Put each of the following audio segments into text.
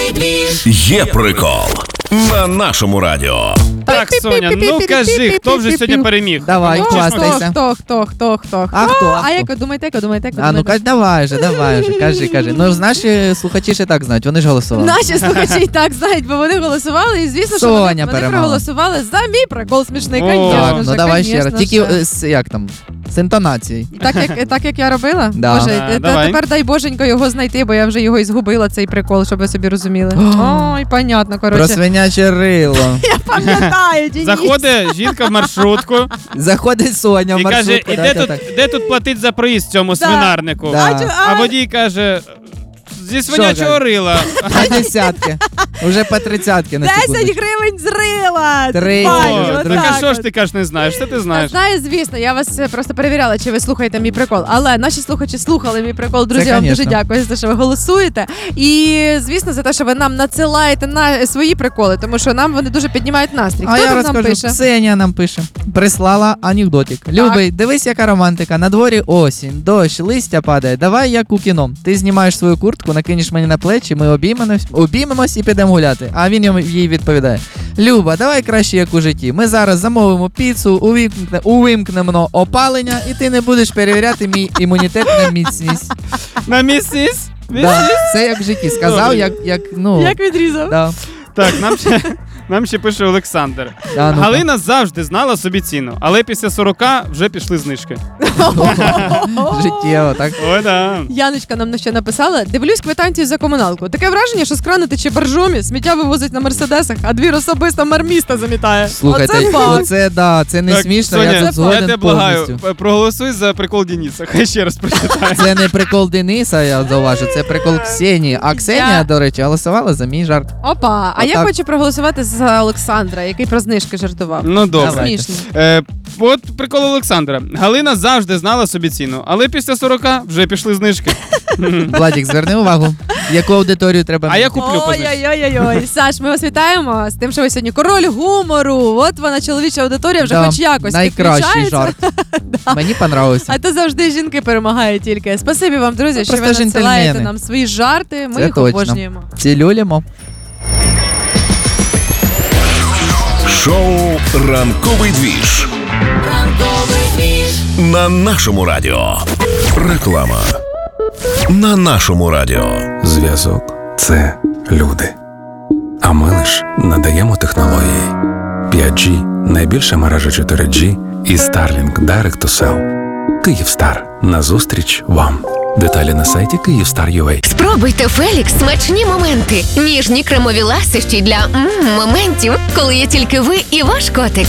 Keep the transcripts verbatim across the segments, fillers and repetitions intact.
Є прикол на нашому радіо. Так, Соня, ну кажи, хто вже сьогодні переміг? Давай, Ну, хвастайся. Хто, хто, хто, хто, А хто? А А як хто? ви думаєте, як ви думаєте, як ви А ну думаєте? кажи, давай же, давай же, кажи, кажи. Ну ж наші слухачі ще так знають, вони ж голосували. Наші слухачі і так знають, бо вони голосували, і звісно, що Соня вони, вони перемогла. проголосували за мій прикол смішний, О. конечно Так, же, ну давай ще раз. конечно Тільки же. е, з, як там, з інтонацією. І Так як, так як я робила? Да. Боже, Да, та- давай. тепер дай боженько його знайти, бо я вже його і згубила, цей прикол, щоб ви собі розуміли. Ой, понятно, Про коротше. свиняче рило. Я пам'ятаю, Денис. Заходить жінка в маршрутку Заходить Соня в і каже, маршрутку. і де дайте тут, так. де тут платить за проїзд в цьому Да. свинарнику? Да. А, чо- А а, водій каже, зі Що, свинячого каже? рила. На десятки. Уже по тридцятки на десять секундочку. гривень зрила! Тридцять. Пані, О, отак так а що от. ж ти кажеш, не знаєш? Що ти знаєш? Знаю, звісно, я вас е, просто перевіряла, чи ви слухаєте мій прикол. Але наші слухачі слухали мій прикол. Друзі, Це, я вам дуже конечно. дякую за те, що ви голосуєте. І, звісно, за те, що ви нам надсилаєте на свої приколи, тому що нам вони дуже піднімають настрій. А Хто я тут нам розкажу, пише? Ксенія нам пише. Прислала анекдотик. Любий, дивись, яка романтика. На дворі осінь, дощ, листя падає. Давай як у кіно. Ти знімаєш свою куртку, накинеш мені на плечі, ми обіймемось, обіймемось і підемо гуляти. А він йому- їй відповідає: Люба, давай краще як у житті. Ми зараз замовимо піцу, увімкне, увімкнемо опалення, і ти не будеш перевіряти мій імунітет на міцність. На місіс? Да, це як в житті. Сказав, Добре. як, як, ну, Як відрізав? да. Так, нам ще, нам ще пише Олександр. Да, ну-ка. Галина завжди знала собі ціну, але після сорока вже пішли знижки. Життєво, так? Ой, да. Яночка нам ще написала: дивлюсь квитанцію за комуналку. Таке враження, що з крана тече боржомі, сміття вивозить на мерседесах, а двір особисто мер міста замітає. Слухайте, Оце факт. оце, да, це не Так, смішно, Соня, я тут я згоден тебе благаю, повністю. п- проголосуй за прикол Дениса. Хай ще раз прочитає. Це не прикол Дениса, я зауважу, це прикол Ксенії. А Ксенія, Я- до речі, голосувала за мій жарт. Опа, а я Отак. хочу проголосувати за Олександра, який про знижки жартував. Ну добре. Давайте. Смішно. Е, от прикол Олександра. Галина завжди знала собі ціну, але після сорока вже пішли знижки. Владік, зверни увагу, яку аудиторію треба. А я куплю по знижці. Ой-ой-ой, Саш, ми вас вітаємо з тим, що ви сьогодні король гумору. От вона, чоловіча аудиторія, вже Да, хоч якось найкращий підключається. жарт. Мені понравився. А то завжди жінки перемагають тільки. Спасибі вам, друзі, Ну, що ви просто надсилаєте джентльмени. нам свої жарти. Ми Це їх точно. обожнюємо. Цілюлімо. Шоу «Ранковий двіж» на нашому радіо. Реклама на нашому радіо. Зв'язок – це люди. А ми лиш надаємо технології. п'ять джі – найбільша мережа чотири джі і Starlink Direct to Cell. Київстар. Назустріч вам. Деталі на сайті Київстар точка ю а. Спробуйте Фелікс смачні моменти. Ніжні кремові ласощі для м, моментів, коли є тільки ви і ваш котик.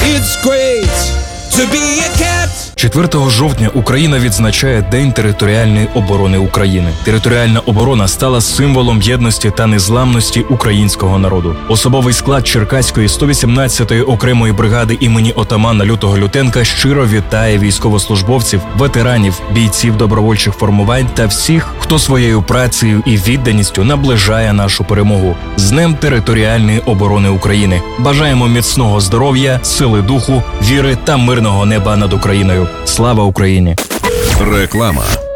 четвертого жовтня Україна відзначає День територіальної оборони України. Територіальна оборона стала символом єдності та незламності українського народу. Особовий склад Черкаської сто вісімнадцятої окремої бригади імені отамана Лютого Лютенка щиро вітає військовослужбовців, ветеранів, бійців добровольчих формувань та всіх, хто своєю працею і відданістю наближає нашу перемогу. З Днем територіальної оборони України. Бажаємо міцного здоров'я, сили духу, віри та мирного неба над Україною. Слава Україні! Реклама.